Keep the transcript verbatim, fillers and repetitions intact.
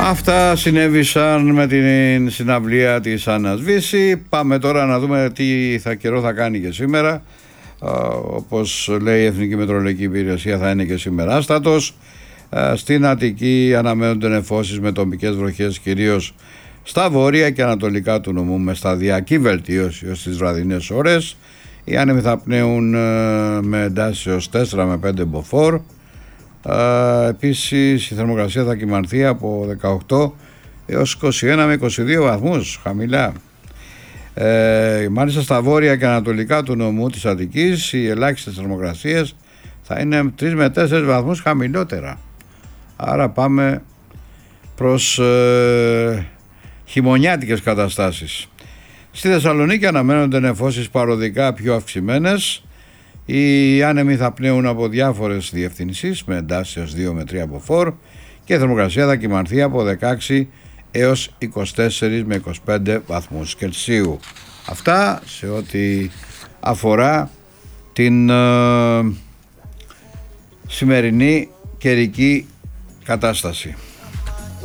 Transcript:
Αυτά συνέβησαν με την συναυλία της Άννας Βύση. Πάμε τώρα να δούμε τι θα καιρό θα κάνει και σήμερα. Όπως λέει η Εθνική Μετεωρολογική Υπηρεσία, θα είναι και σήμερα άστατος. Στην Αττική αναμένονται νεφώσεις με τοπικές βροχές, κυρίως στα βόρεια και ανατολικά του νομού, με σταδιακή βελτίωση ως τις βραδινές ώρες. Οι άνεμοι θα πνέουν με εντάσεις έως τέσσερα με πέντε μποφόρ. Επίσης η θερμοκρασία θα κυμανθεί από δεκαοκτώ έως είκοσι ένα με είκοσι δύο βαθμούς, χαμηλά. Ε, μάλιστα στα βόρεια και ανατολικά του νομού της Αττικής οι ελάχιστες θερμοκρασίες θα είναι τρεις με τέσσερις βαθμούς χαμηλότερα. Άρα πάμε προς ε, χειμωνιάτικες καταστάσεις. Στη Θεσσαλονίκη αναμένονται νεφώσεις παροδικά πιο αυξημένες. Οι άνεμοι θα πνέουν από διάφορες διευθυνσίες με εντάσεις έως δύο με τρία μποφόρ και η θερμοκρασία θα κυμανθεί από δεκαέξι έως είκοσι τέσσερα με είκοσι πέντε βαθμούς Κελσίου. Αυτά σε ό,τι αφορά την ε, σημερινή καιρική κατάσταση.